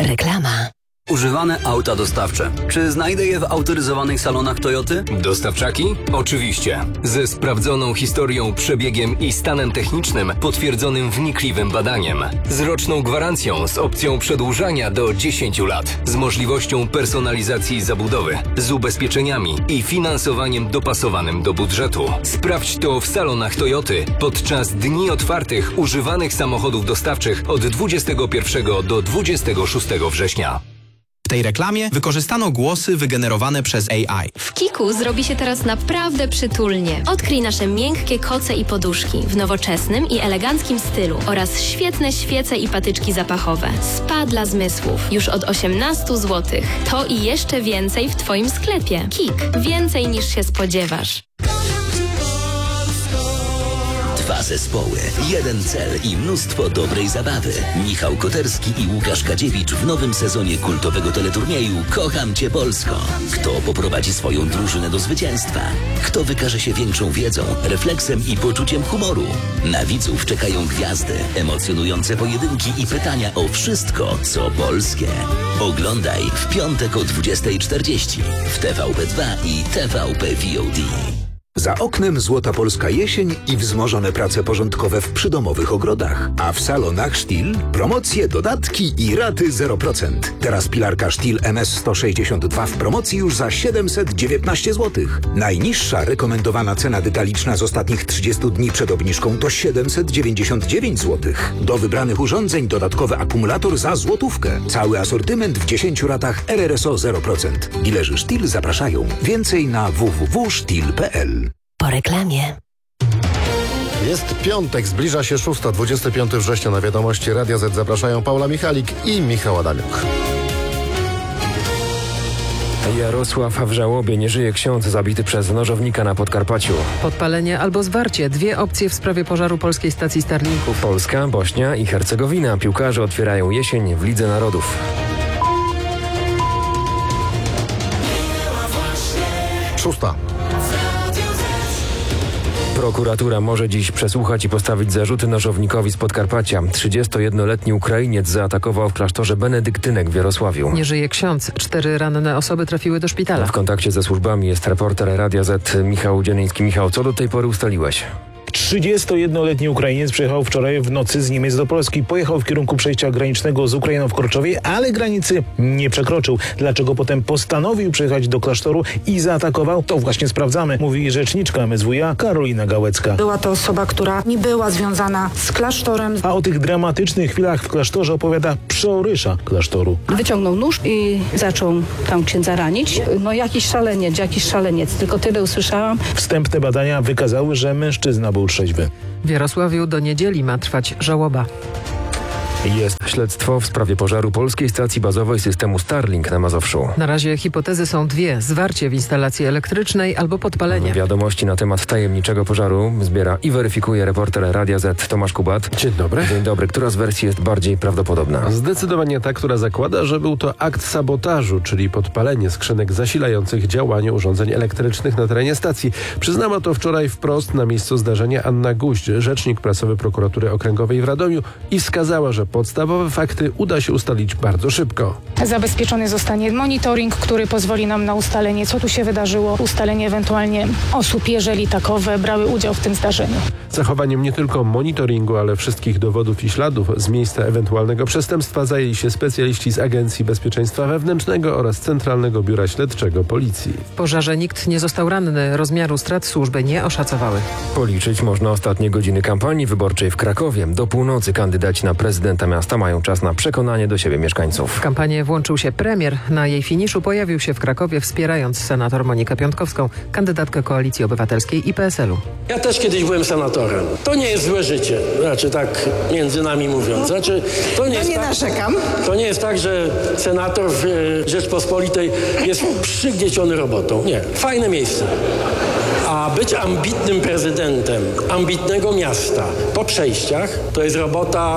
Reklama. Używane auta dostawcze. Czy znajdę je w autoryzowanych salonach Toyoty? Dostawczaki? Oczywiście. Ze sprawdzoną historią, przebiegiem i stanem technicznym potwierdzonym wnikliwym badaniem. Z roczną gwarancją z opcją przedłużania do 10 lat. Z możliwością personalizacji zabudowy. Z ubezpieczeniami i finansowaniem dopasowanym do budżetu. Sprawdź to w salonach Toyoty podczas dni otwartych używanych samochodów dostawczych od 21 do 26 września. W tej reklamie wykorzystano głosy wygenerowane przez AI. W Kiku zrobi się teraz naprawdę przytulnie. Odkryj nasze miękkie koce i poduszki w nowoczesnym i eleganckim stylu oraz świetne świece i patyczki zapachowe. Spa dla zmysłów już od 18 zł. To i jeszcze więcej w Twoim sklepie. Kik. Więcej niż się spodziewasz. 2 zespoły, 1 cel i mnóstwo dobrej zabawy. Michał Koterski i Łukasz Kadziewicz w nowym sezonie kultowego teleturnieju Kocham Cię Polsko. Kto poprowadzi swoją drużynę do zwycięstwa? Kto wykaże się większą wiedzą, refleksem i poczuciem humoru? Na widzów czekają gwiazdy, emocjonujące pojedynki i pytania o wszystko, co polskie. Oglądaj w piątek o 20:40 w TVP2 i TVP VOD. Za oknem złota polska jesień i wzmożone prace porządkowe w przydomowych ogrodach. A w salonach Stihl promocje, dodatki i raty 0%. Teraz pilarka Stihl MS162 w promocji już za 719 zł. Najniższa rekomendowana cena detaliczna z ostatnich 30 dni przed obniżką to 799 zł. Do wybranych urządzeń dodatkowy akumulator za złotówkę. Cały asortyment w 10 ratach RRSO 0%. Dilerzy Stihl zapraszają. Więcej na www.stihl.pl. Po reklamie. Jest piątek, zbliża się 6, 25 września. Na wiadomości Radia Z zapraszają Paula Michalik i Michał Adamiuk. Jarosław w żałobie. Nie żyje ksiądz zabity przez nożownika na Podkarpaciu. Podpalenie albo zwarcie. 2 opcje w sprawie pożaru polskiej stacji Starlinków. Polska, Bośnia i Hercegowina. Piłkarze otwierają jesień w Lidze Narodów. 6. Prokuratura może dziś przesłuchać i postawić zarzuty nożownikowi z Podkarpacia. 31-letni Ukrainiec zaatakował w klasztorze benedyktynek w Jarosławiu. Nie żyje ksiądz. 4 ranne osoby trafiły do szpitala. W kontakcie ze służbami jest reporter Radia Z Michał Dziennicki. Michał, co do tej pory ustaliłeś? 31-letni Ukrainiec przyjechał wczoraj w nocy z Niemiec do Polski. Pojechał w kierunku przejścia granicznego z Ukrainą w Korczowie, ale granicy nie przekroczył. Dlaczego potem postanowił przyjechać do klasztoru i zaatakował? To właśnie sprawdzamy, mówi rzeczniczka MSWiA Karolina Gałecka. Była to osoba, która nie była związana z klasztorem. A o tych dramatycznych chwilach w klasztorze opowiada przeorysza klasztoru. Wyciągnął nóż i zaczął tam księdza ranić. No jakiś szaleniec, tylko tyle usłyszałam. Wstępne badania wykazały, że mężczyzna był trzeźwy. W Jarosławiu do niedzieli ma trwać żałoba. Jest śledztwo w sprawie pożaru polskiej stacji bazowej systemu Starlink na Mazowszu. Na razie hipotezy są 2. Zwarcie w instalacji elektrycznej albo podpalenie. Wiadomości na temat tajemniczego pożaru zbiera i weryfikuje reporter Radia Z Tomasz Kubat. Dzień dobry. Dzień dobry. Która z wersji jest bardziej prawdopodobna? Zdecydowanie ta, która zakłada, że był to akt sabotażu, czyli podpalenie skrzynek zasilających działanie urządzeń elektrycznych na terenie stacji. Przyznała to wczoraj wprost na miejscu zdarzenia Anna Guźdź, rzecznik prasowy Prokuratury Okręgowej w Radomiu, i wskazała, że podstawowe fakty uda się ustalić bardzo szybko. Zabezpieczony zostanie monitoring, który pozwoli nam na ustalenie, co tu się wydarzyło, ustalenie ewentualnie osób, jeżeli takowe brały udział w tym zdarzeniu. Zachowaniem nie tylko monitoringu, ale wszystkich dowodów i śladów z miejsca ewentualnego przestępstwa zajęli się specjaliści z Agencji Bezpieczeństwa Wewnętrznego oraz Centralnego Biura Śledczego Policji. W pożarze nikt nie został ranny. Rozmiaru strat służby nie oszacowały. Policzyć można ostatnie godziny kampanii wyborczej w Krakowie. Do północy kandydaci na prezydenta miasta mają czas na przekonanie do siebie mieszkańców. W kampanię włączył się premier. Na jej finiszu pojawił się w Krakowie, wspierając senator Monikę Piątkowską, kandydatkę Koalicji Obywatelskiej i PSL-u. Ja też kiedyś byłem senatorem. To nie jest złe życie, znaczy tak między nami mówiąc. To nie jest narzekam. To nie jest tak, że senator w Rzeczpospolitej jest przygnieciony robotą. Nie, fajne miejsce. A być ambitnym prezydentem ambitnego miasta po przejściach to jest robota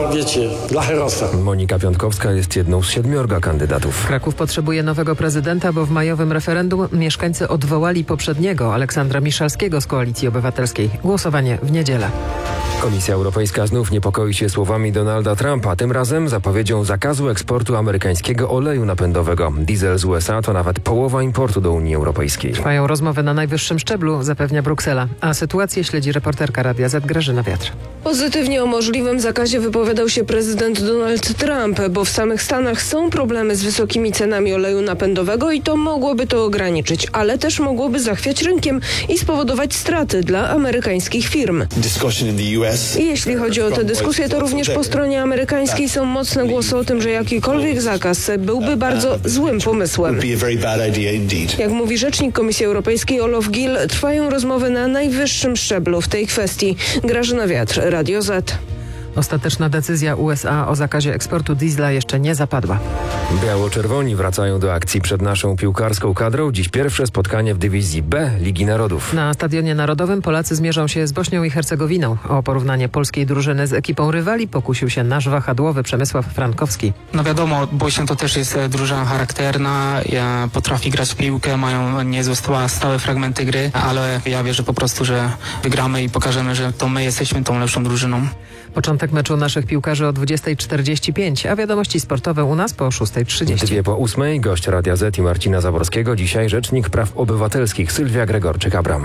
dla herosa. Monika Piątkowska jest jedną z 7 kandydatów. Kraków potrzebuje nowego prezydenta, bo w majowym referendum mieszkańcy odwołali poprzedniego, Aleksandra Miszalskiego z Koalicji Obywatelskiej. Głosowanie w niedzielę. Komisja Europejska znów niepokoi się słowami Donalda Trumpa, tym razem zapowiedzią zakazu eksportu amerykańskiego oleju napędowego. Diesel z USA to nawet połowa importu do Unii Europejskiej. Trwają rozmowy na najwyższym szczeblu, zapewnia Bruksela. A sytuację śledzi reporterka Radia Z Grażyna Wiatr. Pozytywnie o możliwym zakazie wypowiadał się prezydent Donald Trump, bo w samych Stanach są problemy z wysokimi cenami oleju napędowego i to mogłoby to ograniczyć, ale też mogłoby zachwiać rynkiem i spowodować straty dla amerykańskich firm. I jeśli chodzi o tę dyskusję, to również po stronie amerykańskiej są mocne głosy o tym, że jakikolwiek zakaz byłby bardzo złym pomysłem. Jak mówi rzecznik Komisji Europejskiej Olof Gill, trwają rozmowy na najwyższym szczeblu w tej kwestii. Grażyna Wiatr, Radio Z. Ostateczna decyzja USA o zakazie eksportu diesla jeszcze nie zapadła. Biało-czerwoni wracają do akcji przed naszą piłkarską kadrą. Dziś pierwsze spotkanie w dywizji B Ligi Narodów. Na Stadionie Narodowym Polacy zmierzą się z Bośnią i Hercegowiną. O porównanie polskiej drużyny z ekipą rywali pokusił się nasz wahadłowy Przemysław Frankowski. No wiadomo, Bośnia to też jest drużyna charakterna, potrafi grać w piłkę, mają niezłe stałe fragmenty gry, ale ja wierzę po prostu, że wygramy i pokażemy, że to my jesteśmy tą lepszą drużyną. Początek meczu naszych piłkarzy o 20:45, a wiadomości sportowe u nas po 6:30. 7:08 gość Radia Z i Marcina Zaborskiego. Dzisiaj rzecznik praw obywatelskich Sylwia Gregorczyk-Abram.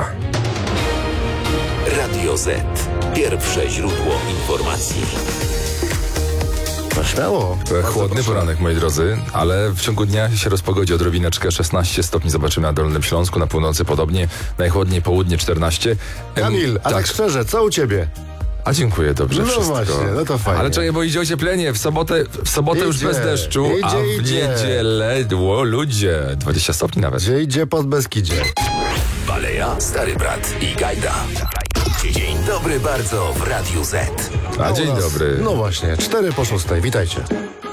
Radio Z. Pierwsze źródło informacji. No śmiało. Chłodny poranek, moi drodzy, ale w ciągu dnia się rozpogodzi odrobineczkę. 16 stopni zobaczymy na Dolnym Śląsku, na północy podobnie, najchłodniej południe 14. Kamil, a tak szczerze, co u ciebie? A dziękuję, dobrze no wszystko. Właśnie, no to fajnie. Ale czekaj, bo idzie ocieplenie. W sobotę już bez deszczu, a w niedzielę, ludzie, 20 stopni nawet. Idzie pod Beskidzie. Baleja, Stary Brat i Gajda. Dzień dobry bardzo w Radiu Z. A dzień dobry. No właśnie, 4 po 6. Witajcie.